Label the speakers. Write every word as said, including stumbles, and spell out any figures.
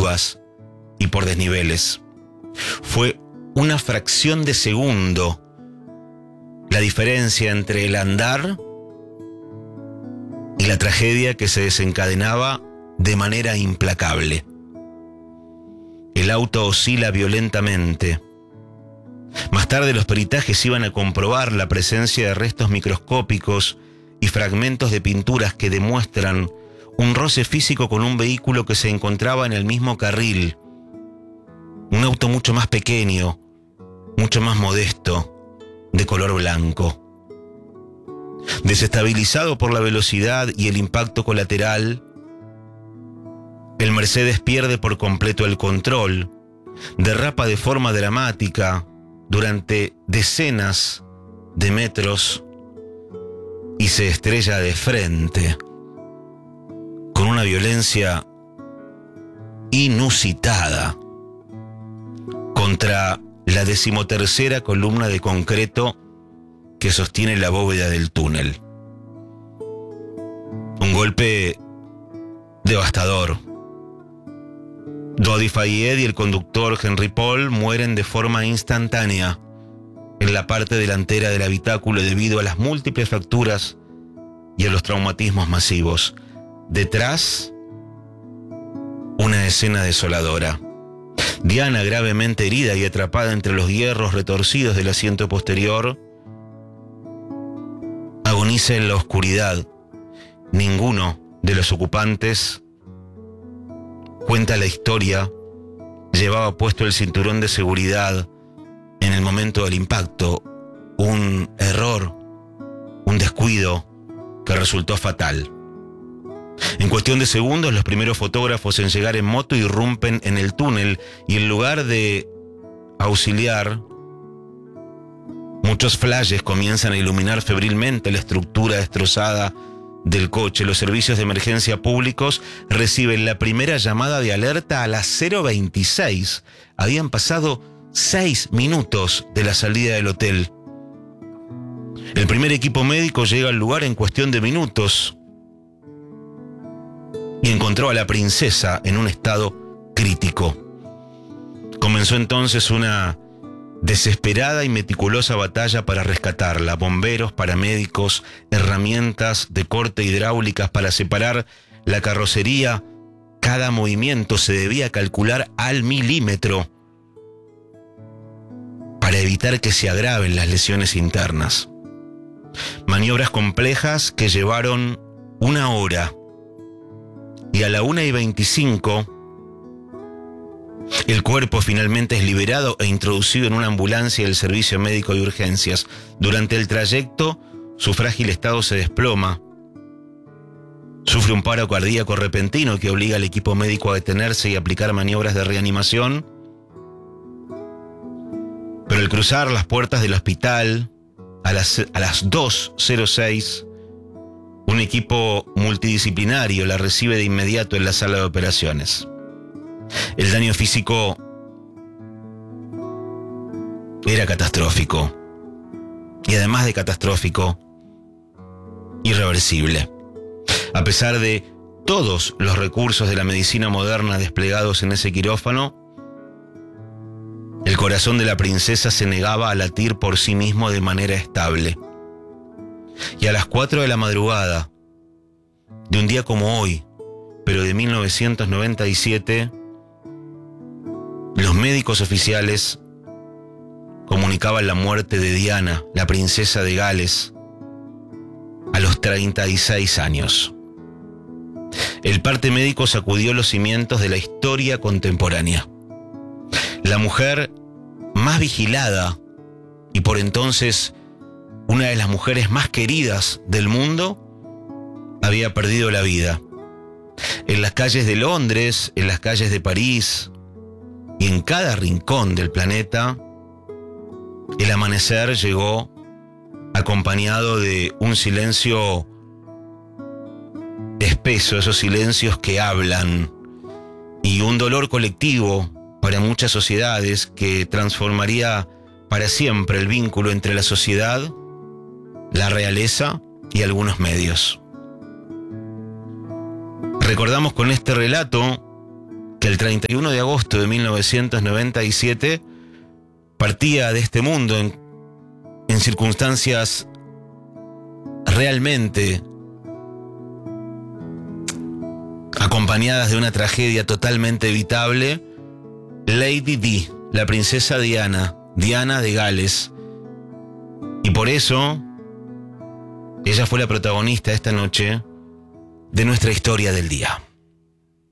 Speaker 1: curvas y por desniveles. Fue una fracción de segundo la diferencia entre el andar y la tragedia que se desencadenaba de manera implacable. El auto oscila violentamente. Más tarde los peritajes iban a comprobar la presencia de restos microscópicos y fragmentos de pinturas que demuestran un roce físico con un vehículo que se encontraba en el mismo carril. Un auto mucho más pequeño, mucho más modesto, de color blanco. Desestabilizado por la velocidad y el impacto colateral, el Mercedes pierde por completo el control, derrapa de forma dramática durante decenas de metros y se estrella de frente con una violencia inusitada contra la decimotercera columna de concreto que sostiene la bóveda del túnel. Un golpe devastador. Dodi Fayed y el conductor Henry Paul mueren de forma instantánea en la parte delantera del habitáculo debido a las múltiples fracturas y a los traumatismos masivos. Detrás, una escena desoladora. Diana, gravemente herida y atrapada entre los hierros retorcidos del asiento posterior, agoniza en la oscuridad. Ninguno de los ocupantes cuenta la historia. Llevaba puesto el cinturón de seguridad en el momento del impacto. Un error, un descuido que resultó fatal. En cuestión de segundos, los primeros fotógrafos en llegar en moto irrumpen en el túnel y en lugar de auxiliar, muchos flashes comienzan a iluminar febrilmente la estructura destrozada del coche. Los servicios de emergencia públicos reciben la primera llamada de alerta a las cero veintiséis. Habían pasado seis minutos de la salida del hotel. El primer equipo médico llega al lugar en cuestión de minutos y encontró a la princesa en un estado crítico. Comenzó entonces una desesperada y meticulosa batalla para rescatarla. Bomberos, paramédicos, herramientas de corte hidráulicas para separar la carrocería. Cada movimiento se debía calcular al milímetro para evitar que se agraven las lesiones internas. Maniobras complejas que llevaron una hora. Y a la una y veinticinco, el cuerpo finalmente es liberado e introducido en una ambulancia del servicio médico de urgencias. Durante el trayecto, su frágil estado se desploma. Sufre un paro cardíaco repentino que obliga al equipo médico a detenerse y aplicar maniobras de reanimación. Pero al cruzar las puertas del hospital, a las, a las dos cero seis, un equipo multidisciplinario la recibe de inmediato en la sala de operaciones. El daño físico era catastrófico. Y además de catastrófico, irreversible. A pesar de todos los recursos de la medicina moderna desplegados en ese quirófano, el corazón de la princesa se negaba a latir por sí mismo de manera estable. Y a las cuatro de la madrugada, de un día como hoy, pero de mil novecientos noventa y siete, los médicos oficiales comunicaban la muerte de Diana, la princesa de Gales, a los treinta y seis años. El parte médico sacudió los cimientos de la historia contemporánea. La mujer más vigilada y por entonces una de las mujeres más queridas del mundo había perdido la vida. En las calles de Londres, en las calles de París y en cada rincón del planeta, el amanecer llegó acompañado de un silencio espeso, esos silencios que hablan, y un dolor colectivo para muchas sociedades que transformaría para siempre el vínculo entre la sociedad, la realeza y algunos medios. Recordamos con este relato que el treinta y uno de agosto de mil novecientos noventa y siete partía de este mundo en, en circunstancias realmente acompañadas de una tragedia totalmente evitable, Lady Di, la princesa Diana, Diana de Gales. Y por eso, ella fue la protagonista esta noche de nuestra historia del día.